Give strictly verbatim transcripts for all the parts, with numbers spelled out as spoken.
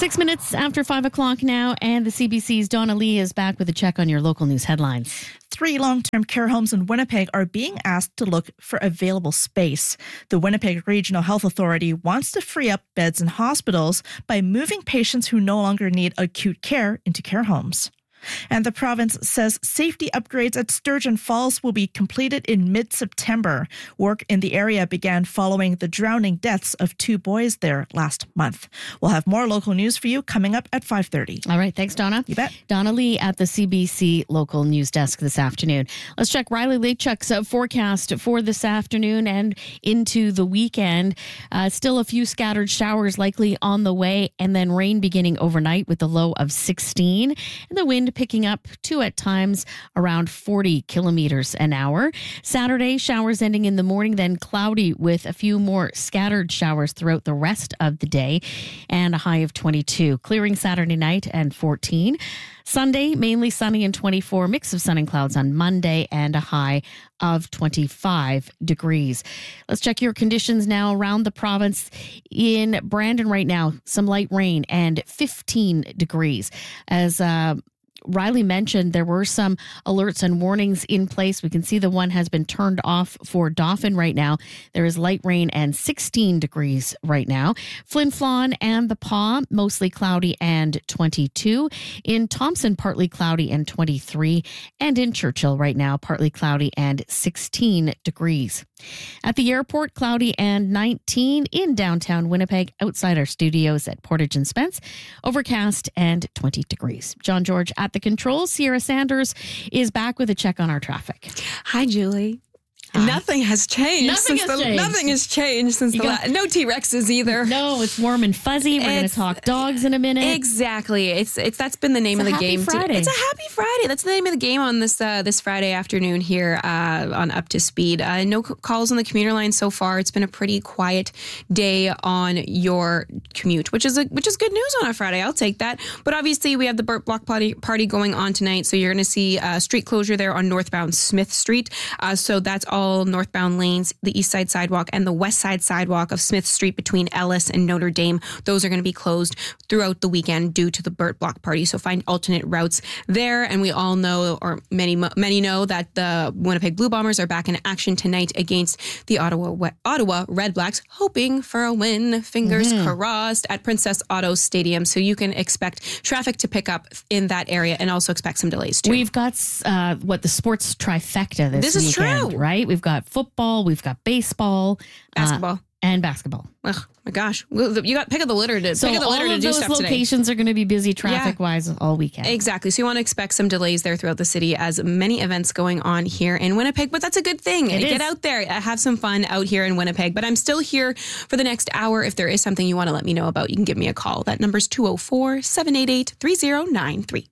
Six minutes after five o'clock now, and the C B C's Donna Lee is back with a check on your local news headlines. Three long-term care homes in Winnipeg are being asked to look for available space. The Winnipeg Regional Health Authority wants to free up beds in hospitals by moving patients who no longer need acute care into care homes. And the province says safety upgrades at Sturgeon Falls will be completed in mid-September. Work in the area began following the drowning deaths of two boys there last month. We'll have more local news for you coming up at five thirty. All right, thanks, Donna. You bet. Donna Lee at the C B C local news desk this afternoon. Let's check Riley Lakechuk's uh, forecast for this afternoon and into the weekend. Uh, still a few scattered showers likely on the way, and then rain beginning overnight with a low of sixteen, and the wind picking up to at times around forty kilometers an hour. Saturday, showers ending in the morning, then cloudy with a few more scattered showers throughout the rest of the day, and a high of twenty-two. Clearing Saturday night and fourteen. Sunday, mainly sunny and twenty-four, mix of sun and clouds on Monday, and a high of twenty-five degrees. Let's check your conditions now around the province. In Brandon right now, some light rain and fifteen degrees. As uh, Riley mentioned, there were some alerts and warnings in place. We can see the one has been turned off for Dauphin right now. There is light rain and sixteen degrees right now. Flin Flon and the Paw, mostly cloudy and twenty-two. In Thompson, partly cloudy and twenty-three. And in Churchill right now, partly cloudy and sixteen degrees. At the airport, cloudy and nineteen. In downtown Winnipeg, outside our studios at Portage and Spence, overcast and twenty degrees. John George at the controls. Sierra Sanders is back with a check on our traffic. Hi, Julie. Hi. Nothing has changed. Nothing since has the, changed. Nothing has changed since You the got- last. No T-Rexes either. No, it's warm and fuzzy. We're going to It's- talk dogs in a minute. Exactly. It's it's that's been the name It's of a the happy game. today. Friday. It's a happy Friday. That's the name of the game on this uh, this Friday afternoon here uh, on Up to Speed. Uh, no c- calls on the commuter line so far. It's been a pretty quiet day on your commute, which is a, which is good news on a Friday. I'll take that. But obviously, we have the Burt Block party, party going on tonight, so you're going to see uh, street closure there on northbound Smith Street. Uh, so that's all northbound lanes, the east side sidewalk and the west side sidewalk of Smith Street between Ellis and Notre Dame. Those are going to be closed throughout the weekend due to the Burt Block party. So find alternate routes there. And we all know, or many many know, that the Winnipeg Blue Bombers are back in action tonight against the Ottawa Ottawa Red Blacks, hoping for a win. Fingers mm-hmm. crossed at Princess Auto Stadium. So you can expect traffic to pick up in that area, and also expect some delays too. We've got uh, what the sports trifecta this, this is weekend, true, right? We've got football, we've got baseball, basketball, uh, and basketball. Oh my gosh, you got pick of the litter to so pick of the litter all to of do those stuff locations today. are going to be busy traffic wise yeah. all weekend. Exactly. So you want to expect some delays there throughout the city, as many events going on here in Winnipeg. But that's a good thing. It Get is. out there, have some fun out here in Winnipeg. But I'm still here for the next hour. If there is something you want to let me know about, you can give me a call. That number's two oh four, seven eight eight, three oh nine three.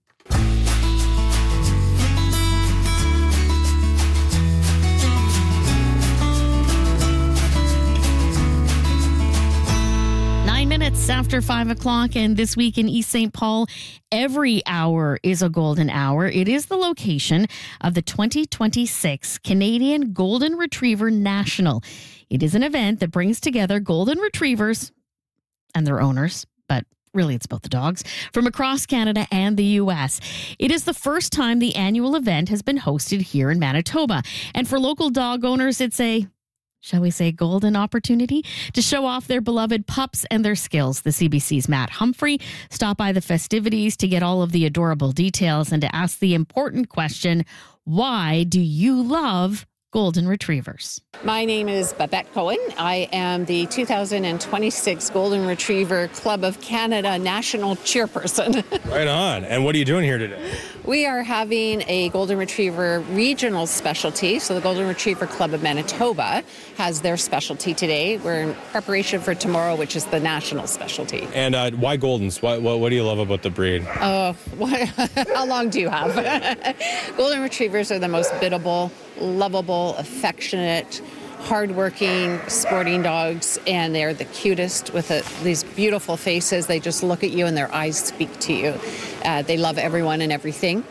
Minutes after five o'clock, and this week in East Saint Paul, every hour is a golden hour. It is the location of the twenty twenty-six Canadian Golden Retriever National. It is an event that brings together golden retrievers and their owners, but really it's about the dogs, from across Canada and the U S. It is the first time the annual event has been hosted here in Manitoba. And for local dog owners, it's a shall we say, golden opportunity to show off their beloved pups and their skills. The C B C's Matt Humphrey stopped by the festivities to get all of the adorable details and to ask the important question, why do you love golden retrievers? My name is Babette Cohen. I am the two thousand twenty-six Golden Retriever Club of Canada National Chairperson. Right on. And what are you doing here today? We are having a Golden Retriever regional specialty. So the Golden Retriever Club of Manitoba has their specialty today. We're in preparation for tomorrow, which is the national specialty. And uh, why Goldens? What, what, what do you love about the breed? Oh, uh, how long do you have? Golden Retrievers are the most biddable, lovable, affectionate, hardworking, sporting dogs, and they're the cutest with a, these beautiful faces. They just look at you and their eyes speak to you. Uh, they love everyone and everything.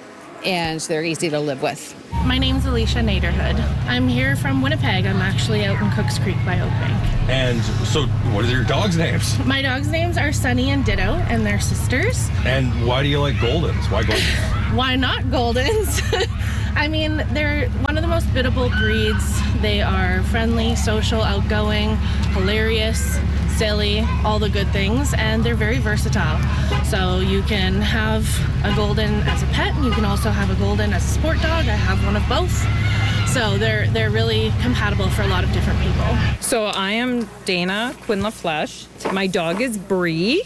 and they're easy to live with. My name's Alicia Naderhood. I'm here from Winnipeg. I'm actually out in Cooks Creek by Oakbank. And so, what are your dogs' names? My dogs' names are Sunny and Ditto, and they're sisters. And why do you like Goldens? Why Goldens? Why not Goldens? I mean, they're one of the most biddable breeds. They are friendly, social, outgoing, hilarious, silly, all the good things, and they're very versatile. So you can have a Golden as a pet, and you can also have a Golden as a sport dog. I have one of both. So they're they're really compatible for a lot of different people. So I am Dana Quinn LaFleche. My dog is Bree,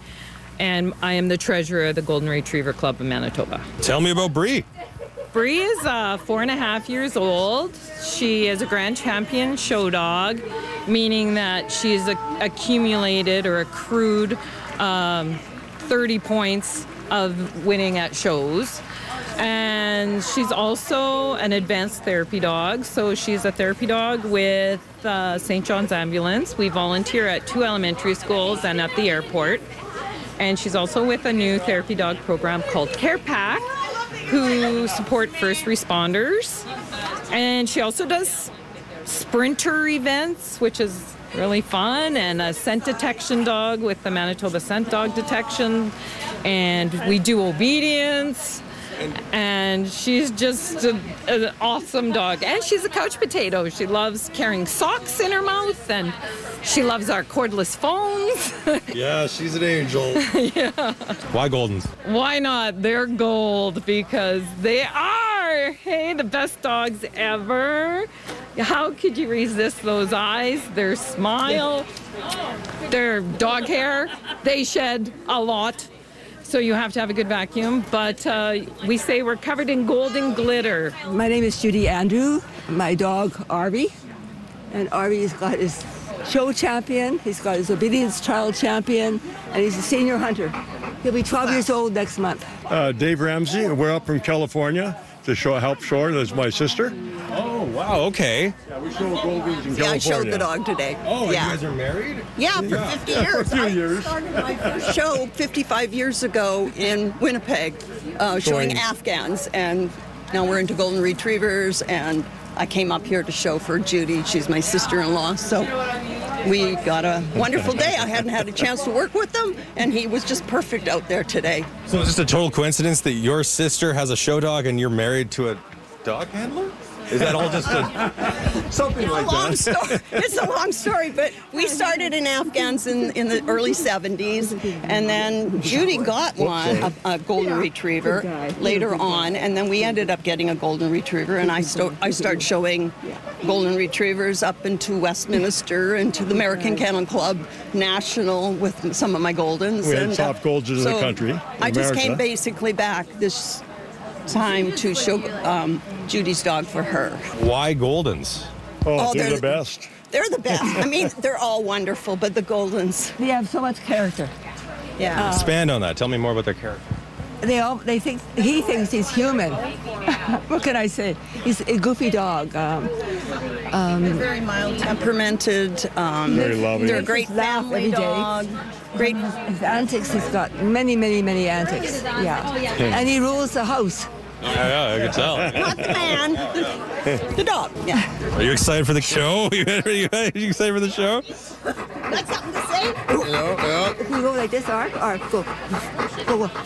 and I am the treasurer of the Golden Retriever Club of Manitoba. Tell me about Bree. Bree is uh, four and a half years old. She is a grand champion show dog, meaning that she's a- accumulated or accrued um, thirty points of winning at shows. And she's also an advanced therapy dog. So she's a therapy dog with uh, Saint John's Ambulance. We volunteer at two elementary schools and at the airport. And she's also with a new therapy dog program called Care Pack, who support first responders. And she also does sprinter events, which is really fun, and a scent detection dog with the Manitoba Scent Dog Detection. And we do obedience. And she's just a, an awesome dog. And she's a couch potato. She loves carrying socks in her mouth, and she loves our cordless phones. Yeah, she's an angel. Yeah. Why Goldens? Why not? They're gold because they are, hey, the best dogs ever. How could you resist those eyes, their smile, their dog hair? They shed a lot. So you have to have a good vacuum, but uh, we say we're covered in golden glitter. My name is Judy Andrew. My dog, Arby. And Arby's got his show champion, he's got his obedience trial champion, and he's a senior hunter. He'll be twelve years old next month. Uh, Dave Ramsey, we're up from California to show help Shore. That's my sister. Oh, wow, okay. Yeah, we show Goldens in Yeah, California. I showed the dog today. Oh, yeah. you guys are married? Yeah, for fifty years. For a few I years. started my first show fifty-five years ago in Winnipeg, uh, showing Showing- Afghans, and now we're into Golden Retrievers, and I came up here to show for Judy. She's my sister-in-law, so we got a wonderful day. I hadn't had a chance to work with them, and he was just perfect out there today. So it's just a total coincidence that your sister has a show dog and you're married to a dog handler? Is that all just a... Something like long that. story. It's a long story, but we started in Afghans in, in the early seventies, and then Judy got one, a, a golden retriever, later on, and then we ended up getting a golden retriever, and I, sto- I started showing golden retrievers up into Westminster and to the American Kennel Club National with some of my goldens. We had and, top goldens in the so country, in I just came America. basically back this time to show um, Judy's dog for her. Why Goldens? Oh, Oh, they're, they're- the best. They're the best. I mean, they're all wonderful, but the Goldens, They have so much character. yeah. Expand on that. Tell me more about their character. They all they think he thinks he's human. What can I say? He's a goofy dog. Um, Very mild temperamented. Um, Very loving. They're a great Laugh family every day. dog. Great. his antics, he's got many, many, many antics. Yeah, and he rules the house. Yeah, yeah, I can tell. Not the man, the, the dog. Yeah. Are you excited for the show? Are you, are you excited for the show? Got something to say? If you go like this, arc, arc, go, go, go.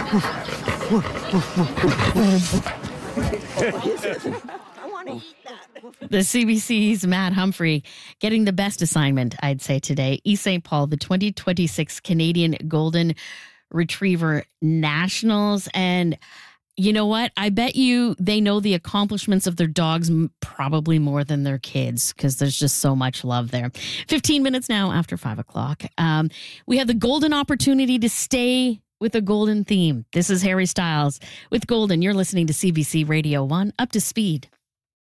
I want to eat that. The C B C's Matt Humphrey getting the best assignment, I'd say, today. East Saint Paul, the twenty twenty-six Canadian Golden Retriever Nationals. And you know what? I bet you they know the accomplishments of their dogs m- probably more than their kids, because there's just so much love there. fifteen minutes now after five o'clock. Um, we have the golden opportunity to stay with a golden theme. This is Harry Styles with Golden. You're listening to C B C Radio one, Up to Speed.